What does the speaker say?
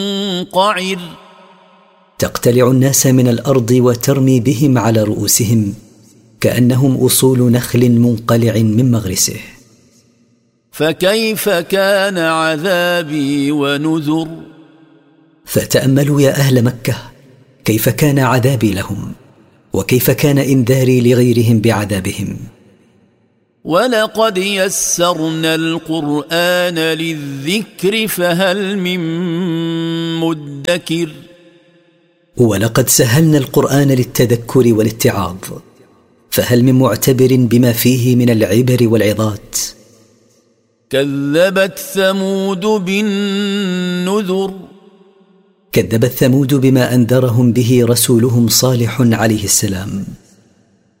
قعر تقتلع الناس من الأرض وترمي بهم على رؤوسهم كأنهم أصول نخل منقلع من مغرسه. فكيف كان عذابي ونذر. فتأملوا يا أهل مكة كيف كان عذابي لهم وكيف كان إنذاري لغيرهم بعذابهم. ولقد يسرنا القرآن للذكر فهل من مدكر. ولقد سهلنا القرآن للتذكر والاتعاظ فهل من معتبر بما فيه من العبر والعظات. كذبت ثمود بالنذر. كذبت ثمود بما أنذرهم به رسولهم صالح عليه السلام.